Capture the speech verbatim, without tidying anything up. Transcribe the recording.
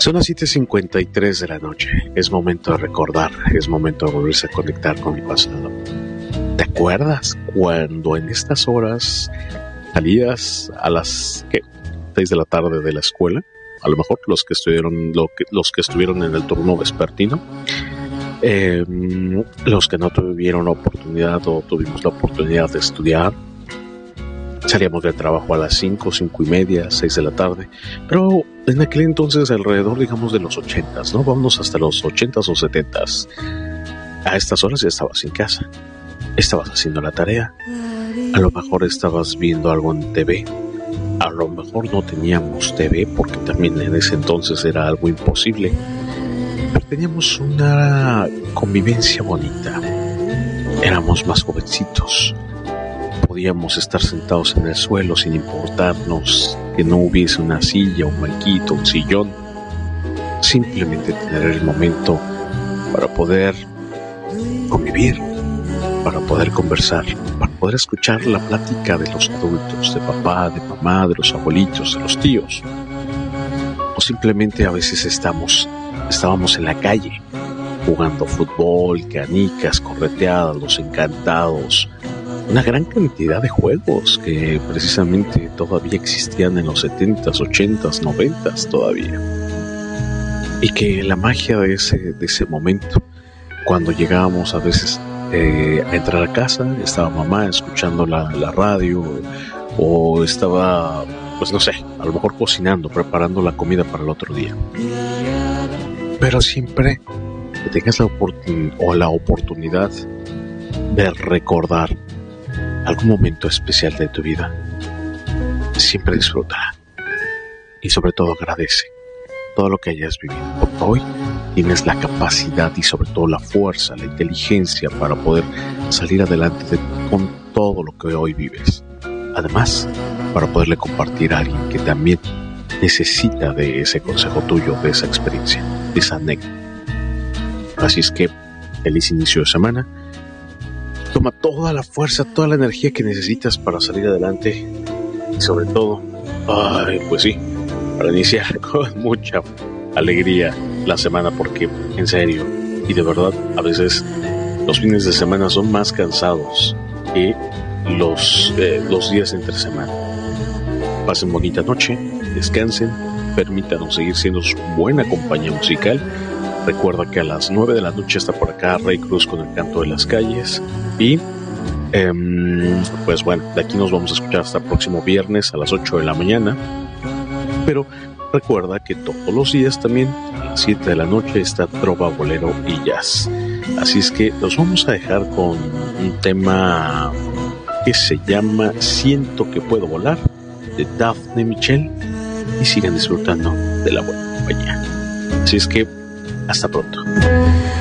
Son las siete cincuenta y tres de la noche. Es momento de recordar, es momento de volverse a conectar con mi pasado. ¿Te acuerdas cuando en estas horas salías a las ¿qué? seis de la tarde de la escuela? A lo mejor los que estuvieron, lo que, los que estuvieron en el turno vespertino, eh, los que no tuvieron la oportunidad o tuvimos la oportunidad de estudiar. Salíamos del trabajo a las cinco, cinco y media, seis de la tarde, pero en aquel entonces alrededor, digamos, de los ochentas, ¿no? Vámonos hasta los ochentas o setentas. A estas horas ya estabas en casa, estabas haciendo la tarea, a lo mejor estabas viendo algo en T V, a lo mejor no teníamos T V porque también en ese entonces era algo imposible, pero teníamos una convivencia bonita, éramos más jovencitos. Podíamos estar sentados en el suelo sin importarnos que no hubiese una silla, un banquito, un sillón. Simplemente tener el momento para poder convivir, para poder conversar, para poder escuchar la plática de los adultos, de papá, de mamá, de los abuelitos, de los tíos. O simplemente a veces estamos, estábamos en la calle jugando fútbol, canicas, correteadas, los encantados. Una gran cantidad de juegos que precisamente todavía existían en los setentas, ochentas, noventas todavía. Y que la magia de ese, de ese momento, cuando llegábamos a veces eh, a entrar a casa, estaba mamá escuchando la, la radio o estaba, pues no sé, a lo mejor cocinando, preparando la comida para el otro día. Pero siempre que tengas la oportun- o la oportunidad de recordar algún momento especial de tu vida, siempre disfruta y sobre todo agradece todo lo que hayas vivido, porque hoy tienes la capacidad y sobre todo la fuerza, la inteligencia para poder salir adelante de, con todo lo que hoy vives. Además, para poderle compartir a alguien que también necesita de ese consejo tuyo, de esa experiencia, de esa anécdota. Así es que feliz inicio de semana. Toma toda la fuerza, toda la energía que necesitas para salir adelante y sobre todo, ay, pues sí, para iniciar con mucha alegría la semana, porque en serio y de verdad a veces los fines de semana son más cansados que los, eh, los días entre semana. Pasen bonita noche, descansen, permítanos seguir siendo su buena compañía musical. Recuerda que a las nueve de la noche está por acá Rey Cruz con el canto de las calles. Y eh, pues bueno, de aquí nos vamos a escuchar hasta el próximo viernes a las ocho de la mañana. Pero recuerda que todos los días también a las siete de la noche está Trova, Bolero y Jazz. Así es que los vamos a dejar con un tema que se llama Siento que puedo volar, de Daphne Michel, y sigan disfrutando de la buena compañía. Así es que hasta pronto.